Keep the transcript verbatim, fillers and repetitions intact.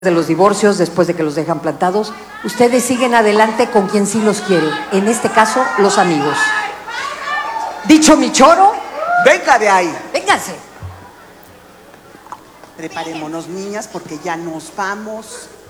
de los divorcios, después de que los dejan plantados, ustedes siguen adelante con quien sí los quiere, en este caso, los amigos. Dicho mi choro, venga de ahí. Vénganse. Preparémonos, niñas, porque ya nos vamos.